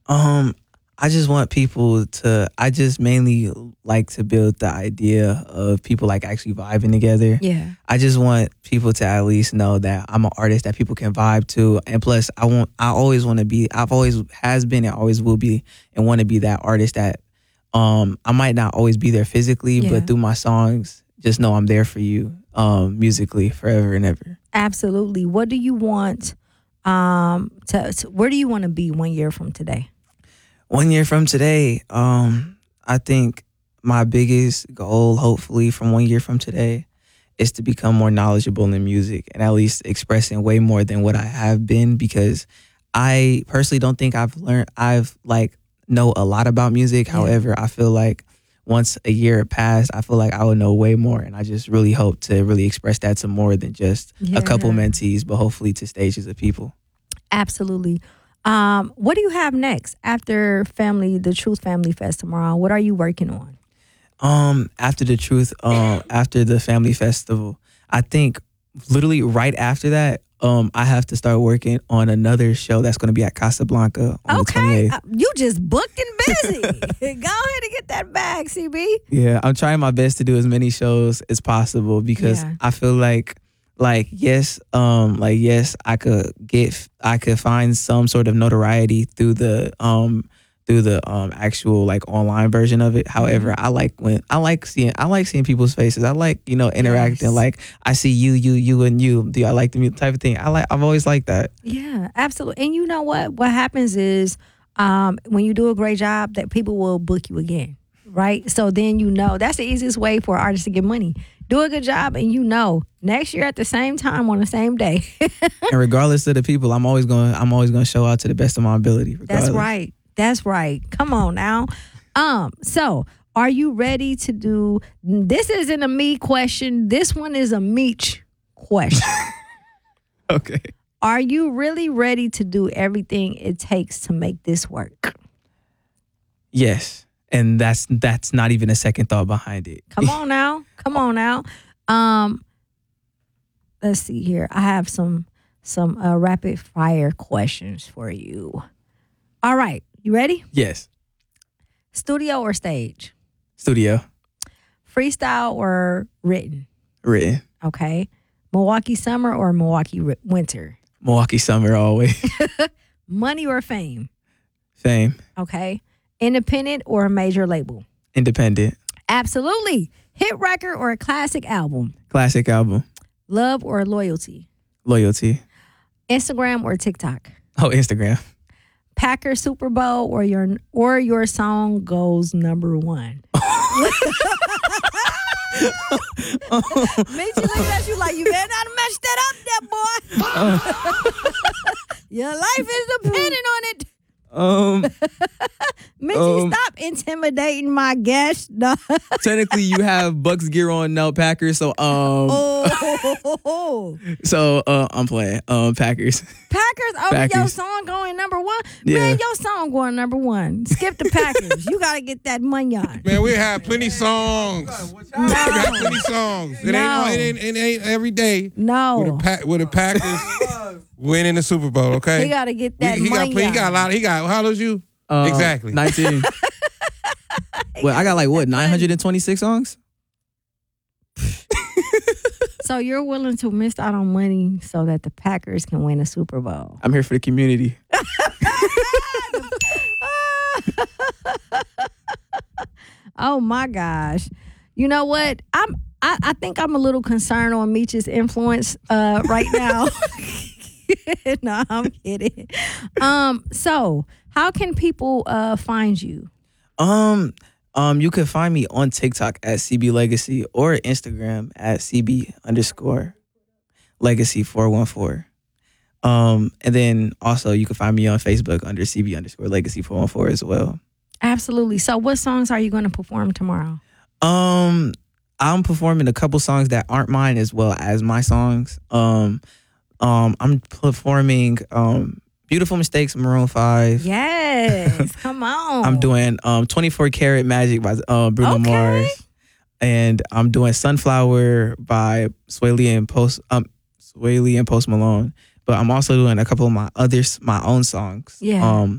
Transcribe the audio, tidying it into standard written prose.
Um, I just want people to. I just mainly like to build the idea of people like actually vibing together. Yeah. I just want people to at least know that I'm an artist that people can vibe to, and plus, I always want to be. I've always has been and always will be, and want to be that artist that. I might not always be there physically, Yeah. but through my songs, just know I'm there for you, musically, forever and ever. Absolutely. What do you want where do you want to be 1 year from today? 1 year from today, I think my biggest goal, hopefully, from 1 year from today, is to become more knowledgeable in music and at least expressing way more than what I have been, because I personally don't think I've like know a lot about music. Yeah. However, I feel like once a year passed, I feel like I would know way more, and I just really hope to really express that to more than just a couple Yeah. mentees, but hopefully to stages of people. Absolutely. What do you have next after the Truth Family Fest tomorrow? What are you working on? After the truth, after the family festival, I think literally right after that, I have to start working on another show that's going to be at Casablanca on the Okay. 28th. You just booked and busy. Go ahead and get that bag, CB. Yeah, I'm trying my best to do as many shows as possible because Yeah. I feel like yes, I could find some sort of notoriety through the actual like online version of it. However, I like seeing people's faces. I like, interacting. Yes. Like I see you and you. Do I like the music type of thing? I've always liked that. Yeah, absolutely. And you know what? What happens is when you do a great job, that people will book you again, right? So then that's the easiest way for artists to get money. Do a good job, and next year at the same time on the same day. And regardless of the people, I'm always gonna show out to the best of my ability. That's Regardless. right. That's right. Come on now. So are you ready to do? This isn't a me question. This one is a Meech question. Okay. Are you really ready to do everything it takes to make this work? Yes. And that's not even a second thought behind it. Come on now. Come on now. Let's see here. I have some rapid fire questions for you. All right. You ready? Yes. Studio or stage? Studio. Freestyle or written? Written. Okay. Milwaukee summer or Milwaukee winter? Milwaukee summer always. Money or fame? Fame. Okay. Independent or a major label? Independent. Absolutely. Hit record or a classic album? Classic album. Love or loyalty? Loyalty. Instagram or TikTok? Oh, Instagram. Packer Super Bowl or your song goes number one? Makes you look at you like you better not mess that up, there, boy. Your life is dependent on it. Mitchie, stop intimidating my guest. No. Technically, you have Bucks gear on now, Packers. So I'm playing Packers. Packers. Oh, Packers. your song going number one. Yeah. Man, your song going number one. Skip the Packers. You gotta get that money on. Man, we have plenty songs. We got plenty songs. It ain't every day. No. With the Packers winning the Super Bowl. Okay. He gotta get that He money. got a lot. He got. How old is you? Exactly. 19. Well, I got 926 songs? So you're willing to miss out on money so that the Packers can win a Super Bowl? I'm here for the community. Oh my gosh. You know what? I think I'm a little concerned on Meech's influence right now. No, I'm kidding. So how can people find you? You can find me on TikTok at CB Legacy or Instagram at CB_Legacy414. And then also you can find me on Facebook under CB_Legacy414 as well. Absolutely. So what songs are you going to perform tomorrow? I'm performing a couple songs that aren't mine as well as my songs. I'm performing Beautiful Mistakes, Maroon 5. Yes. Come on. I'm doing 24 Karat Magic by Bruno Mars. And I'm doing Sunflower by Sway Lee and Post Malone. But I'm also doing a couple of my own songs. Yeah.